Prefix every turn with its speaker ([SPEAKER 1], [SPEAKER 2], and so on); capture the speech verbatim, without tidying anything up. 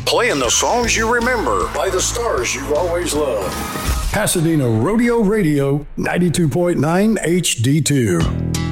[SPEAKER 1] Playing the songs you remember by the stars you've always loved.
[SPEAKER 2] Pasadena Rodeo Radio, ninety-two point nine H D two.